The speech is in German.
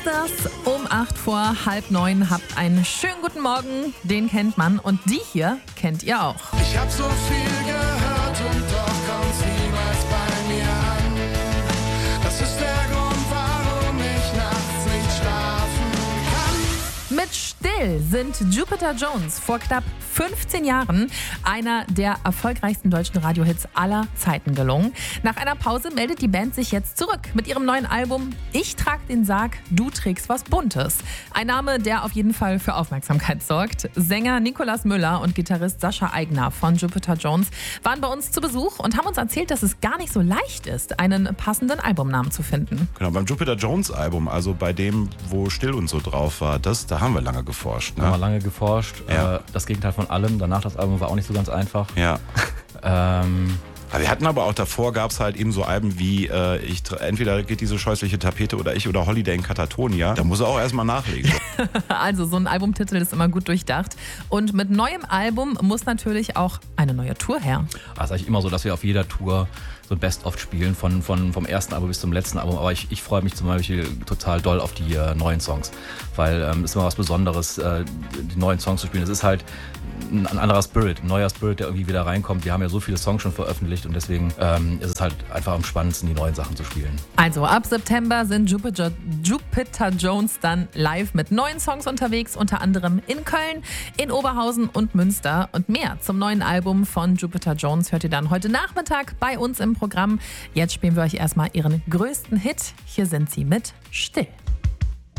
das um 8:45. Habt einen schönen guten Morgen, den kennt man und die hier kennt ihr auch. Ich hab so viel gehört und doch kommt's niemals bei mir an. Das ist der Grund, warum ich nachts nicht schlafen kann. Mit Still sind Jupiter Jones vor knapp 15 Jahren einer der erfolgreichsten deutschen Radiohits aller Zeiten gelungen. Nach einer Pause meldet die Band sich jetzt zurück mit ihrem neuen Album Ich trag den Sarg, du trägst was Buntes. Ein Name, der auf jeden Fall für Aufmerksamkeit sorgt. Sänger Nikolaus Müller und Gitarrist Sascha Aigner von Jupiter Jones waren bei uns zu Besuch und haben uns erzählt, dass es gar nicht so leicht ist, einen passenden Albumnamen zu finden. Genau, beim Jupiter Jones Album, also bei dem, wo Still und so drauf war, da haben wir lange geforscht. Ne? Haben wir lange geforscht. Ja. Das Gegenteil von allem. Danach das Album war auch nicht so ganz einfach. Ja. Aber wir hatten aber auch davor, gab es halt eben so Alben wie entweder geht diese scheußliche Tapete oder ich oder Holiday in Katatonia. Da muss er auch erstmal nachlegen. Also so ein Albumtitel ist immer gut durchdacht. Und mit neuem Album muss natürlich auch eine neue Tour her. Es ist eigentlich immer so, dass wir auf jeder Tour so ein Best-of spielen, vom ersten Album bis zum letzten Album. Aber ich freue mich zum Beispiel total doll auf die neuen Songs, weil es ist immer was Besonderes, die neuen Songs zu spielen. Es ist halt ein anderer Spirit, ein neuer Spirit, der irgendwie wieder reinkommt. Wir haben ja so viele Songs schon veröffentlicht und deswegen ist es halt einfach am spannendsten, die neuen Sachen zu spielen. Also ab September sind Jupiter Jones dann live mit neuen Songs unterwegs, unter anderem in Köln, in Oberhausen und Münster. Und mehr zum neuen Album von Jupiter Jones hört ihr dann heute Nachmittag bei uns im Programm. Jetzt spielen wir euch erstmal ihren größten Hit. Hier sind sie mit Still.